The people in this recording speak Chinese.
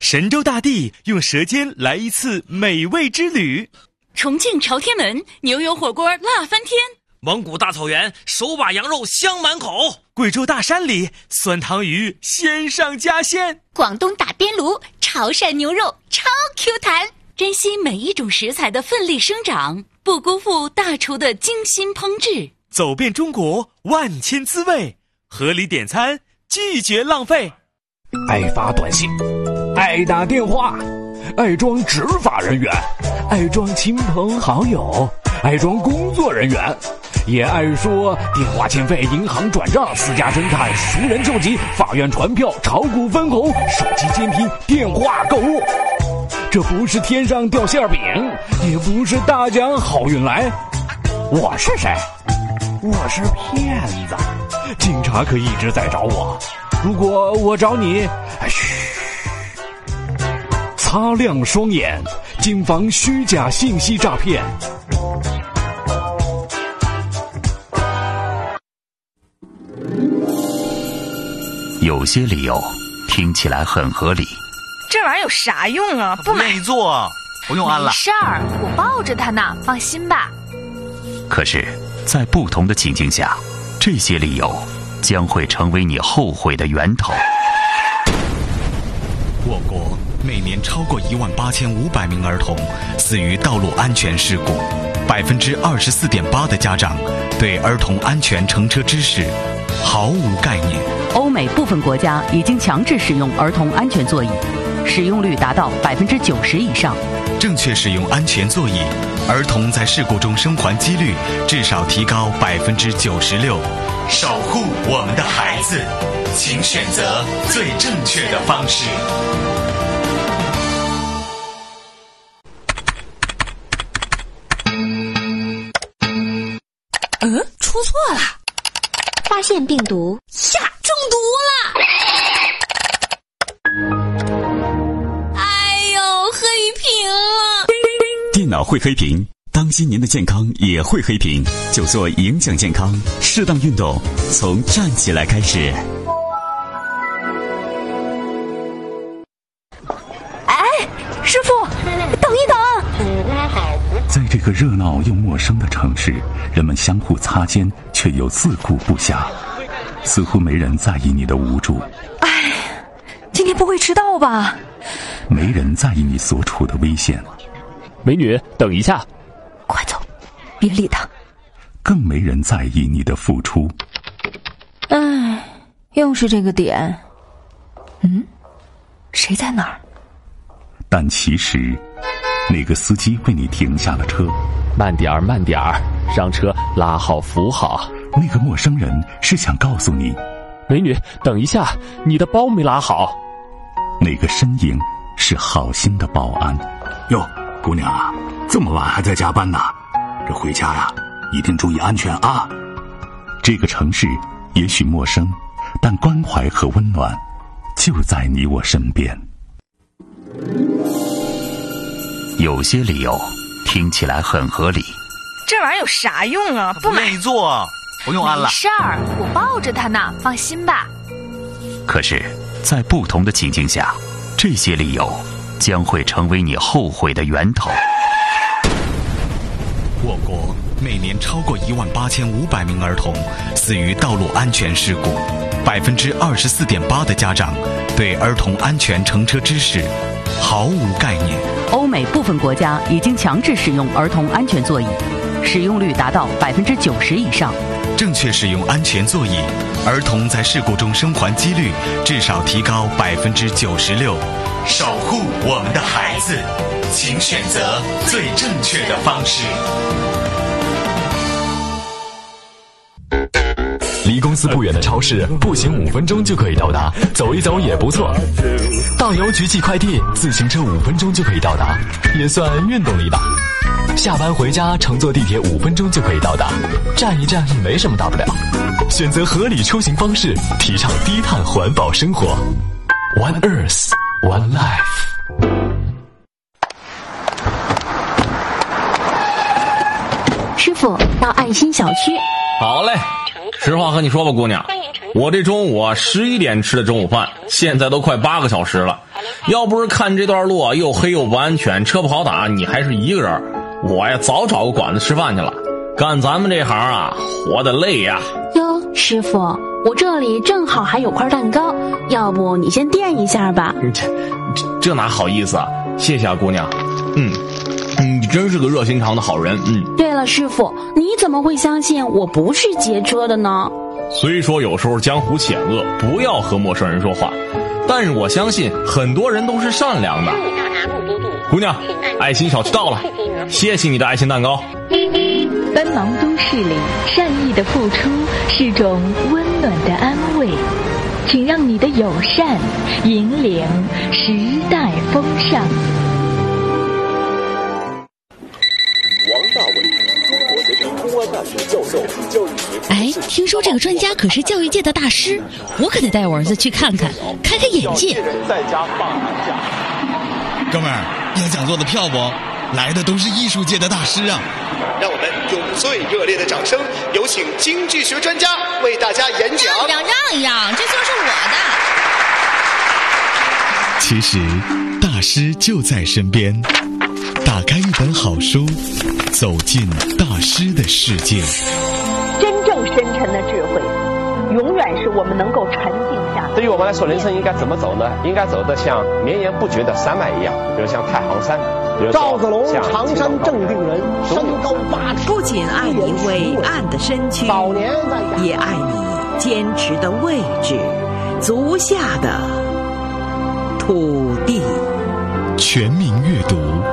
神州大地用舌尖来一次美味之旅。 重庆朝天门牛油火锅辣翻天， 蒙古大草原手把羊肉香满口， 贵州大山里酸汤鱼鲜上加鲜， 广东打边炉潮汕牛肉超 Q 弹。珍惜每一种食材的奋力生长，不辜负大厨的精心烹制。 走遍中国万千滋味，合理点餐，拒绝浪费。 爱发短信，爱打电话，爱装执法人员，爱装亲朋好友，爱装工作人员，也爱说电话欠费、银行转账、私家侦探、熟人救急、法院传票、炒股分红、手机监听、电话购物。这不是天上掉馅饼，也不是大奖好运来。我是谁？我是骗子。警察可一直在找我，如果我找你，嘘，擦亮双眼，谨防虚假信息诈骗。 有些理由听起来很合理， 这玩意儿有啥用啊？不愿意做，不用安了。 没事儿，我抱着它呢，放心吧。 可是在不同的情境下，这些理由将会成为你后悔的源头。 我国每年超过18500名儿童死于道路安全事故，24.8%的家长对儿童安全乘车知识毫无概念。 欧美部分国家已经强制使用儿童安全座椅，使用率达到90%以上。 正确使用安全座椅，儿童在事故中生还几率至少提高96%。守护我们的孩子，请选择最正确的方式。 出错了， 发现病毒呀，中毒了！哎呦，黑屏了！ 电脑会黑屏，当心您的健康也会黑屏，就做影响健康，适当运动，从站起来开始。 哎，师傅，等一等！ 在这个热闹又陌生的城市，人们相互擦肩，却又自顾不暇，似乎没人在意你的无助。 哎，今天不会迟到吧？ 没人在意你所处的危险。 美女，等一下。 快走，别理他。 更没人在意你的付出。 哎，又是这个点。谁在哪儿？ 但其实那个司机为你停下了车。 慢点儿，慢点儿，让车拉好扶好。 那个陌生人是想告诉你， 美女，等一下，你的包没拉好。 那个身影是好心的保安。 哟，姑娘啊，这么晚还在加班呢，这回家呀，一定注意安全啊。 这个城市也许陌生，但关怀和温暖就在你我身边。 有些理由听起来很合理， 这玩意儿有啥用啊？不愿意做，不用安了。 没事儿，我抱着它呢，放心吧。 可是在不同的情境下，这些理由将会成为你后悔的源头。 我国每年超过18500名儿童死于道路安全事故，24.8%的家长对儿童安全乘车知识毫无概念。 欧美部分国家已经强制使用儿童安全座椅，使用率达到90%以上。 正确使用安全座椅，儿童在事故中生还几率至少提高96%。守护我们的孩子，请选择最正确的方式。 离公司不远的超市，步行5分钟就可以到达，走一走也不错。到邮局寄快递，自行车5分钟就可以到达，也算运动力吧。下班回家乘坐地铁5分钟就可以到达，站一站也没什么大不了。选择合理出行方式，提倡低碳环保生活。One Earth, One Life。 师傅，到爱心小区。 好嘞。实话和你说吧，姑娘，我这中午11点吃的中午饭，现在都快8个小时了， 要不是看这段路又黑又不安全，车不好打，你还是一个人，我呀早找个馆子吃饭去了。干咱们这行啊，活得累呀。 哟，师傅，我这里正好还有块蛋糕，要不你先垫一下吧。 这哪好意思啊，谢谢啊姑娘。你真是个热心肠的好人。 对了，师傅，你怎么会相信我不是劫车的呢？ 虽说有时候江湖险恶，不要和陌生人说话，但是我相信很多人都是善良的。姑娘，爱心小区到了，谢谢你的爱心蛋糕。 奔忙都市里，善意的付出是种温暖的安慰，请让你的友善引领时代风尚。 哎，听说这个专家可是教育界的大师，我可得带我儿子去看看，开开眼界。 哥们儿，要讲座的票不？来的都是艺术界的大师啊！ 让我们用最热烈的掌声，有请经济学专家为大家演讲。 让一让，这就是我的。 其实，大师就在身边。打开一本好书，走进大师的世界。 真正深沉的智慧，永远是我们能够沉静下来。 对于我们来说，人生应该怎么走呢？应该走得像绵延不绝的山脉一样，比如像太行山。 赵子龙，常山正定人，身高8尺。 不仅爱你伟岸的身躯，也爱你坚持的位置，足下的土地。 全民阅读。